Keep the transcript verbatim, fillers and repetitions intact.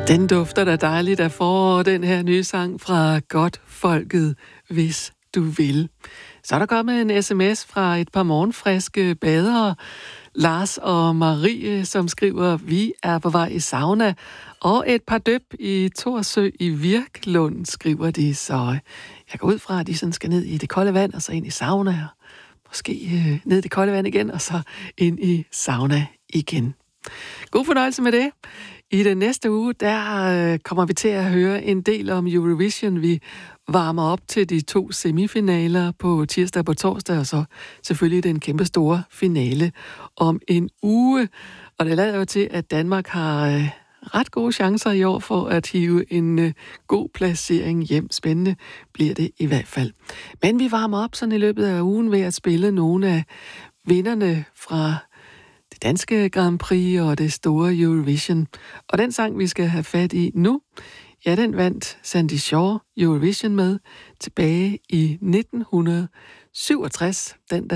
Den dufter da dejligt af forår, den her nye sang fra Godtfolket, hvis du vil. Så er der kommet en sms fra et par morgenfriske badere, Lars og Marie, som skriver, vi er på vej i sauna, og et par døb i Torsø i Virklund, skriver de. Så jeg går ud fra, at de sådan skal ned i det kolde vand, og så ind i sauna, og måske øh, ned i det kolde vand igen, og så ind i sauna igen. God fornøjelse med det. I den næste uge, der øh, kommer vi til at høre en del om Eurovision. Vi varmer op til de to semifinaler på tirsdag og på torsdag, og så selvfølgelig den kæmpe store finale om en uge. Og det lader jo til, at Danmark har øh, ret gode chancer i år for at hive en øh, god placering hjem. Spændende bliver det i hvert fald. Men vi varmer op sådan i løbet af ugen ved at spille nogle af vinderne fra det danske Grand Prix og det store Eurovision. Og den sang, vi skal have fat i nu, ja, den vandt Sandy Shaw Eurovision med tilbage i nitten syvogtres. Den, der